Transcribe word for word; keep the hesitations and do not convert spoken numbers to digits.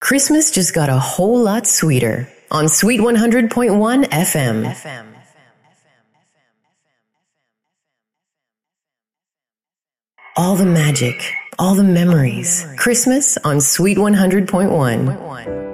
Christmas just got a whole lot sweeter on Sweet one hundred point one F M. All the magic, all the memories. Christmas on Sweet one hundred point one.